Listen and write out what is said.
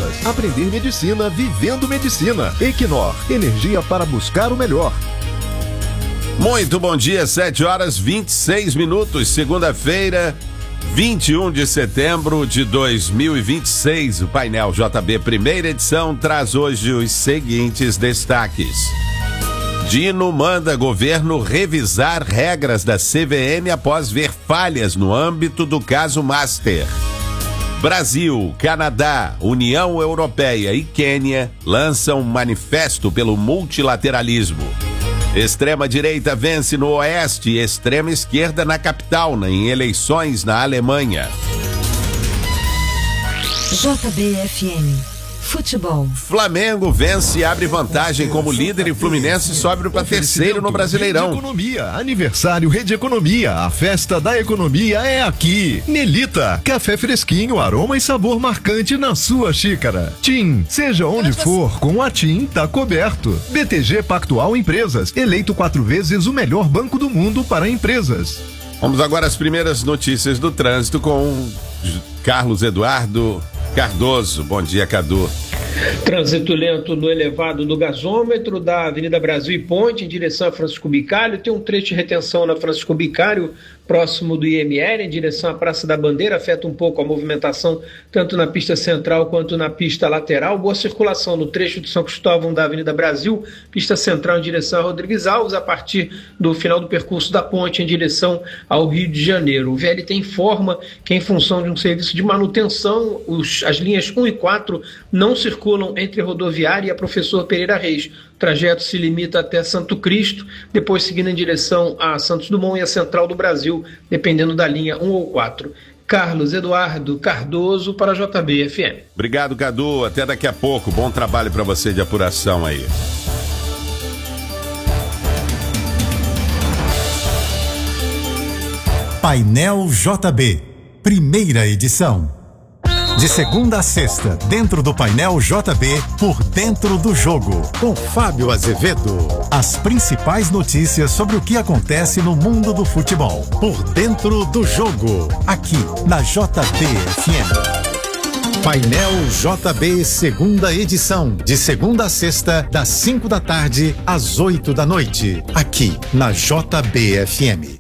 empresas. Aprender medicina vivendo medicina. Equinor, energia para buscar o melhor. Muito bom dia, 7h26, segunda-feira, 21 de setembro de 2026. O Painel JB, primeira edição, traz hoje os seguintes destaques. Dino manda governo revisar regras da CVM após ver falhas no âmbito do caso Master. Brasil, Canadá, União Europeia e Quênia lançam manifesto pelo multilateralismo. Extrema-direita vence no Oeste e extrema-esquerda na capital, em eleições na Alemanha. JBFM Futebol. Flamengo vence e abre vantagem como líder e Fluminense sobe para terceiro no Brasileirão. Rede Economia, aniversário Rede Economia, a festa da economia é aqui. Nelita, café fresquinho, aroma e sabor marcante na sua xícara. TIM, seja onde for, com a TIM tá coberto. BTG Pactual Empresas, eleito 4 vezes o melhor banco do mundo para empresas. Vamos agora às primeiras notícias do trânsito com Carlos Eduardo Cardoso. Bom dia, Cadu. Trânsito lento no elevado do gasômetro da Avenida Brasil e Ponte em direção a Francisco Bicalho. Tem um trecho de retenção na Francisco Bicalho, próximo do IML, em direção à Praça da Bandeira. Afeta um pouco a movimentação, tanto na pista central quanto na pista lateral. Boa circulação no trecho de São Cristóvão da Avenida Brasil, pista central em direção a Rodrigues Alves, a partir do final do percurso da ponte em direção ao Rio de Janeiro. O VLT informa que, em função de um serviço de manutenção, as linhas 1 e 4 não circulam entre a rodoviária e a Professor Pereira Reis. O trajeto se limita até Santo Cristo, depois seguindo em direção a Santos Dumont e a Central do Brasil, dependendo da linha 1 ou 4. Carlos Eduardo Cardoso para a JBFM. Obrigado, Cadu. Até daqui a pouco. Bom trabalho para você de apuração aí. Painel JB, primeira edição. De segunda a sexta, dentro do Painel JB, por dentro do jogo, com Fábio Azevedo. As principais notícias sobre o que acontece no mundo do futebol, por dentro do jogo, aqui na JBFM. Painel JB, segunda edição, de segunda a sexta, das 5 da tarde às 8 da noite, aqui na JBFM.